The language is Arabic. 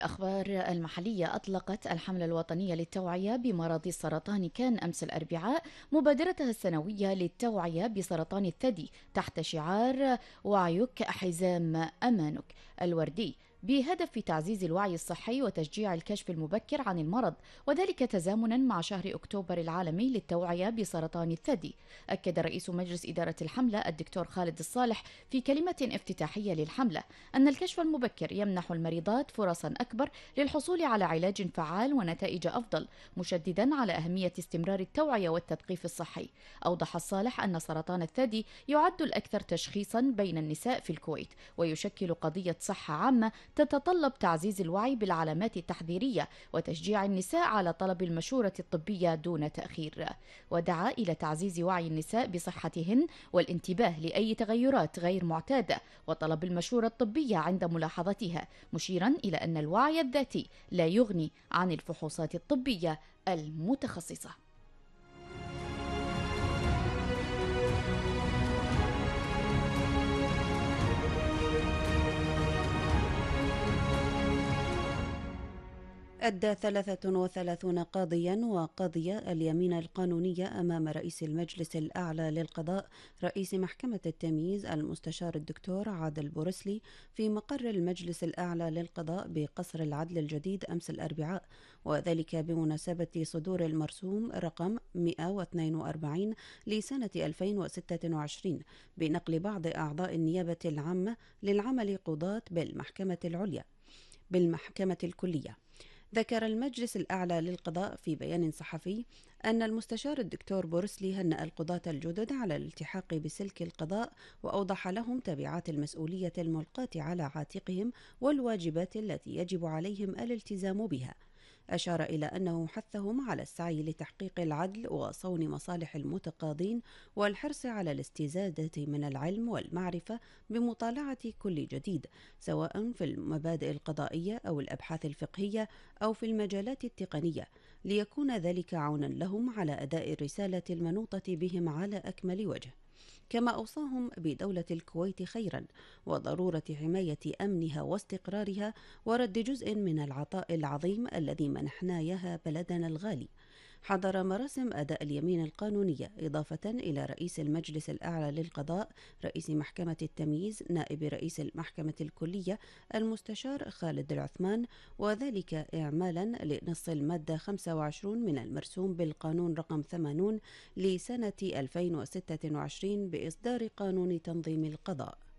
الأخبار المحلية أطلقت الحملة الوطنية للتوعية بمرض السرطان كان أمس الأربعاء مبادرتها السنوية للتوعية بسرطان الثدي تحت شعار وعيك حزام أمانك الوردي، بهدف تعزيز الوعي الصحي وتشجيع الكشف المبكر عن المرض، وذلك تزامنا مع شهر أكتوبر العالمي للتوعية بسرطان الثدي. أكد رئيس مجلس إدارة الحملة الدكتور خالد الصالح في كلمة افتتاحية للحملة أن الكشف المبكر يمنح المريضات فرصا أكبر للحصول على علاج فعال ونتائج أفضل، مشددا على أهمية استمرار التوعية والتثقيف الصحي. أوضح الصالح أن سرطان الثدي يعد الأكثر تشخيصا بين النساء في الكويت، ويشكل قضية صحة عامة تتطلب تعزيز الوعي بالعلامات التحذيرية وتشجيع النساء على طلب المشورة الطبية دون تأخير. ودعا إلى تعزيز وعي النساء بصحتهن والانتباه لأي تغيرات غير معتادة وطلب المشورة الطبية عند ملاحظتها، مشيرا إلى أن الوعي الذاتي لا يغني عن الفحوصات الطبية المتخصصة. 33 قاضيا وقاضية اليمين القانونية أمام رئيس المجلس الأعلى للقضاء رئيس محكمة التمييز المستشار الدكتور عادل بورسلي في مقر المجلس الأعلى للقضاء بقصر العدل الجديد أمس الأربعاء، وذلك بمناسبة صدور المرسوم رقم 142 لسنة 2026 بنقل بعض أعضاء النيابة العامة للعمل قضاة بالمحكمة الكلية. ذكر المجلس الأعلى للقضاء في بيان صحفي أن المستشار الدكتور بورسلي هنأ القضاة الجدد على الالتحاق بسلك القضاء، وأوضح لهم تبعات المسؤولية الملقاة على عاتقهم والواجبات التي يجب عليهم الالتزام بها. أشار إلى أنه حثهم على السعي لتحقيق العدل وصون مصالح المتقاضين والحرص على الاستزادة من العلم والمعرفة بمطالعة كل جديد، سواء في المبادئ القضائية أو الأبحاث الفقهية أو في المجالات التقنية، ليكون ذلك عونا لهم على أداء الرسالة المنوطة بهم على أكمل وجه. كما أوصاهم بدولة الكويت خيرا وضرورة حماية أمنها واستقرارها ورد جزء من العطاء العظيم الذي منحنا إياه بلدنا الغالي. حضر مراسم أداء اليمين القانونية إضافة إلى رئيس المجلس الأعلى للقضاء رئيس محكمة التمييز نائب رئيس المحكمة الكلية المستشار خالد العثمان، وذلك إعمالا لنص المادة 25 من المرسوم بالقانون رقم 80 لسنة 2026 بإصدار قانون تنظيم القضاء.